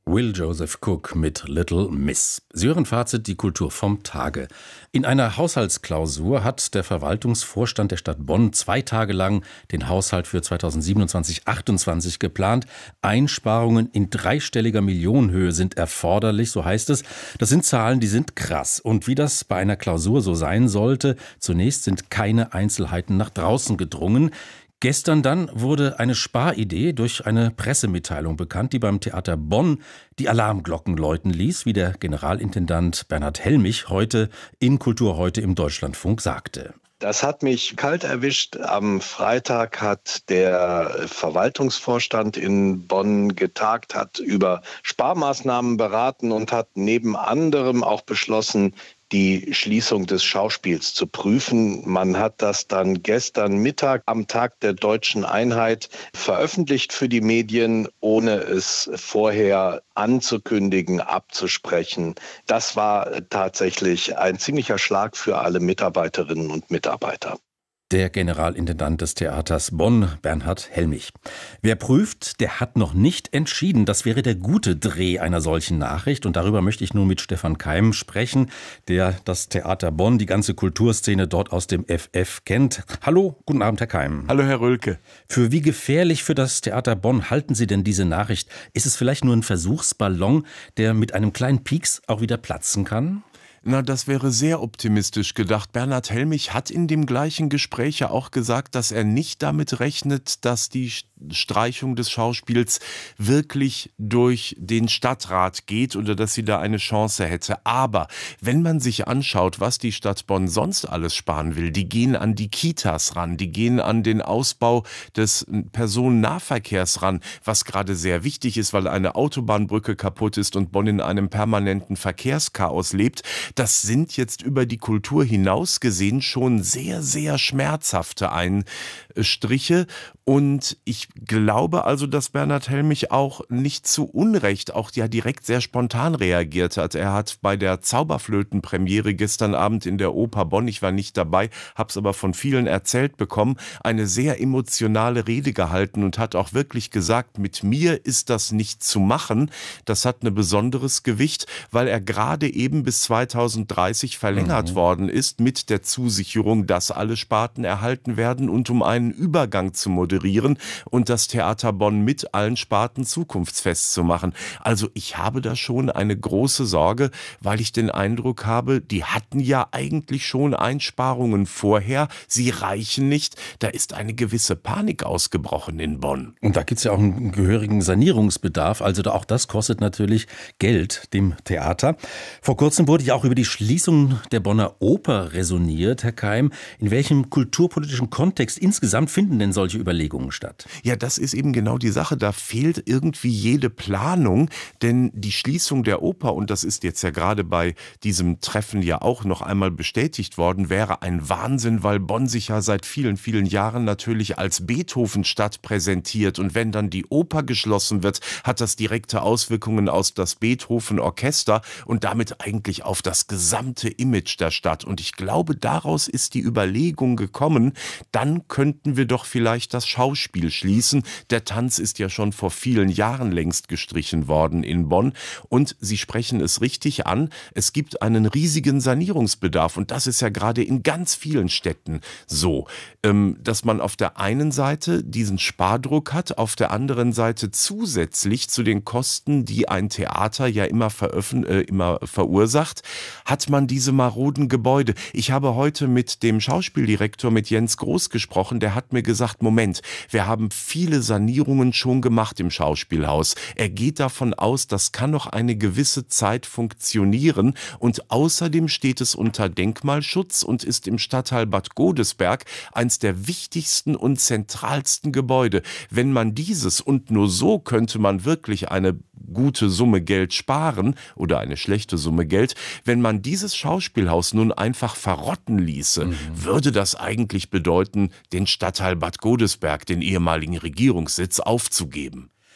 Will Joseph Cook mit Little Miss. Sie hören Fazit, die Kultur vom Tage. In einer Haushaltsklausur hat der Verwaltungsvorstand der Stadt Bonn 2 Tage lang den Haushalt für 2027/28 geplant. Einsparungen in dreistelliger Millionenhöhe sind erforderlich, so heißt es. Das sind Zahlen, die sind krass. Und wie das bei einer Klausur so sein sollte, zunächst sind keine Einzelheiten nach draußen gedrungen. Gestern dann wurde eine Sparidee durch eine Pressemitteilung bekannt, die beim Theater Bonn die Alarmglocken läuten ließ, wie der Generalintendant Bernhard Helmich heute in Kultur heute im Deutschlandfunk sagte. Das hat mich kalt erwischt. Am Freitag hat der Verwaltungsvorstand in Bonn getagt, hat über Sparmaßnahmen beraten und hat neben anderem auch beschlossen, die Schließung des Schauspiels zu prüfen. Man hat das dann gestern Mittag am Tag der Deutschen Einheit veröffentlicht für die Medien, ohne es vorher anzukündigen, abzusprechen. Das war tatsächlich ein ziemlicher Schlag für alle Mitarbeiterinnen und Mitarbeiter. Der Generalintendant des Theaters Bonn, Bernhard Helmich. Wer prüft, der hat noch nicht entschieden. Das wäre der gute Dreh einer solchen Nachricht. Und darüber möchte ich nun mit Stefan Keim sprechen, der das Theater Bonn, die ganze Kulturszene dort aus dem FF kennt. Hallo, guten Abend, Herr Keim. Hallo, Herr Rölke. Für wie gefährlich für das Theater Bonn halten Sie denn diese Nachricht? Ist es vielleicht nur ein Versuchsballon, der mit einem kleinen Pieks auch wieder platzen kann? Na, das wäre sehr optimistisch gedacht. Bernhard Helmich hat in dem gleichen Gespräch ja auch gesagt, dass er nicht damit rechnet, dass die Streichung des Schauspiels wirklich durch den Stadtrat geht oder dass sie da eine Chance hätte. Aber wenn man sich anschaut, was die Stadt Bonn sonst alles sparen will, die gehen an die Kitas ran, die gehen an den Ausbau des Personennahverkehrs ran, was gerade sehr wichtig ist, weil eine Autobahnbrücke kaputt ist und Bonn in einem permanenten Verkehrschaos lebt. Das sind jetzt über die Kultur hinaus gesehen schon sehr, sehr schmerzhafte Einstriche. Und ich glaube also, dass Bernhard Helmich auch nicht zu Unrecht auch ja direkt sehr spontan reagiert hat. Er hat bei der Zauberflöten-Premiere gestern Abend in der Oper Bonn, ich war nicht dabei, habe es aber von vielen erzählt bekommen, eine sehr emotionale Rede gehalten und hat auch wirklich gesagt, mit mir ist das nicht zu machen. Das hat ein besonderes Gewicht, weil er gerade eben bis 2030 verlängert worden ist mit der Zusicherung, dass alle Sparten erhalten werden und um einen Übergang zu moderieren und das Theater Bonn mit allen Sparten zukunftsfest zu machen. Also ich habe da schon eine große Sorge, weil ich den Eindruck habe, die hatten ja eigentlich schon Einsparungen vorher, sie reichen nicht. Da ist eine gewisse Panik ausgebrochen in Bonn. Und da gibt es ja auch einen gehörigen Sanierungsbedarf, also auch das kostet natürlich Geld dem Theater. Vor kurzem wurde ja auch über die Schließung der Bonner Oper resoniert, Herr Keim. In welchem kulturpolitischen Kontext insgesamt finden denn solche Überlegungen statt? Ja, das ist eben genau die Sache. Da fehlt irgendwie jede Planung, denn die Schließung der Oper, und das ist jetzt ja gerade bei diesem Treffen ja auch noch einmal bestätigt worden, wäre ein Wahnsinn, weil Bonn sich ja seit vielen, vielen Jahren natürlich als Beethoven-Stadt präsentiert. Und wenn dann die Oper geschlossen wird, hat das direkte Auswirkungen auf das Beethoven-Orchester und damit eigentlich auf das gesamte Image der Stadt. Und ich glaube, daraus ist die Überlegung gekommen, dann könnten wir doch vielleicht das Schauspiel schließen. Der Tanz ist ja schon vor vielen Jahren längst gestrichen worden in Bonn. Und Sie sprechen es richtig an, es gibt einen riesigen Sanierungsbedarf. Und das ist ja gerade in ganz vielen Städten so, dass man auf der einen Seite diesen Spardruck hat, auf der anderen Seite zusätzlich zu den Kosten, die ein Theater ja immer verursacht, hat man diese maroden Gebäude. Ich habe heute mit dem Schauspieldirektor, mit Jens Groß gesprochen, der hat mir gesagt, Moment, wir haben viele Sanierungen schon gemacht im Schauspielhaus. Er geht davon aus, das kann noch eine gewisse Zeit funktionieren und außerdem steht es unter Denkmalschutz und ist im Stadtteil Bad Godesberg eins der wichtigsten und zentralsten Gebäude. Wenn man dieses, und nur so könnte man wirklich eine gute Summe Geld sparen oder eine schlechte Summe Geld, wenn man dieses Schauspielhaus nun einfach verrotten ließe, würde das eigentlich bedeuten, den Stadtteil Bad Godesberg, den ehemaligen Regierungssitz, aufzugeben.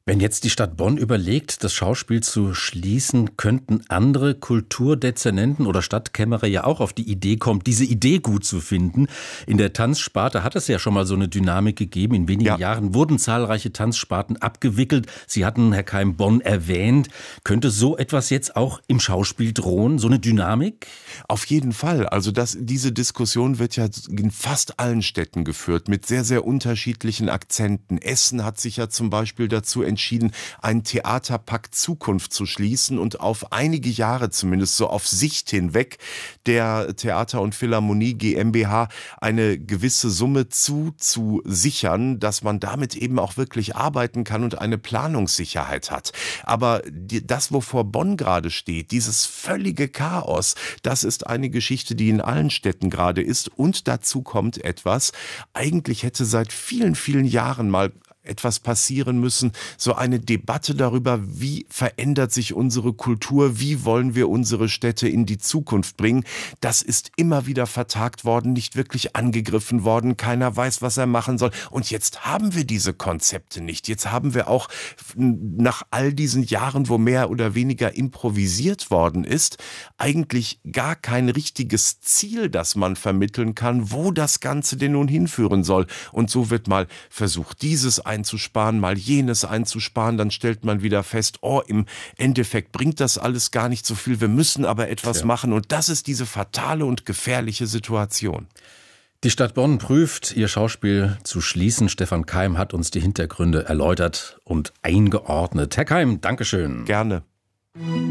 Wenn jetzt die Stadt Bonn überlegt, das Schauspiel zu schließen, könnten andere Kulturdezernenten oder Stadtkämmerer ja auch auf die Idee kommen, diese Idee gut zu finden. In der Tanzsparte hat es ja schon mal so eine Dynamik gegeben. In wenigen Jahren wurden zahlreiche Tanzsparten abgewickelt. Sie hatten, Herr Keim, Bonn erwähnt. Könnte so etwas jetzt auch im Schauspiel drohen, so eine Dynamik? Auf jeden Fall. Also diese Diskussion wird ja in fast allen Städten geführt, mit sehr, sehr unterschiedlichen Akzenten. Essen hat sich ja zum Beispiel dazu entschieden, einen Theaterpakt Zukunft zu schließen und auf einige Jahre zumindest, so auf Sicht hinweg, der Theater- und Philharmonie GmbH eine gewisse Summe zuzusichern, dass man damit eben auch wirklich arbeiten kann und eine Planungssicherheit hat. Aber das, wovor Bonn gerade steht, dieses völlige Chaos, das ist eine Geschichte, die in allen Städten gerade ist. Und dazu kommt etwas, eigentlich hätte seit vielen, vielen Jahren mal etwas passieren müssen, so eine Debatte darüber, wie verändert sich unsere Kultur, wie wollen wir unsere Städte in die Zukunft bringen. Das ist immer wieder vertagt worden, nicht wirklich angegriffen worden, keiner weiß, was er machen soll. Und jetzt haben wir diese Konzepte nicht. Jetzt haben wir auch nach all diesen Jahren, wo mehr oder weniger improvisiert worden ist, eigentlich gar kein richtiges Ziel, das man vermitteln kann, wo das Ganze denn nun hinführen soll. Und so wird mal versucht, dieses einzusparen, mal jenes einzusparen, dann stellt man wieder fest, im Endeffekt bringt das alles gar nicht so viel, wir müssen aber etwas machen und das ist diese fatale und gefährliche Situation. Die Stadt Bonn prüft, ihr Schauspiel zu schließen. Stefan Keim hat uns die Hintergründe erläutert und eingeordnet. Herr Keim, Dankeschön. Gerne.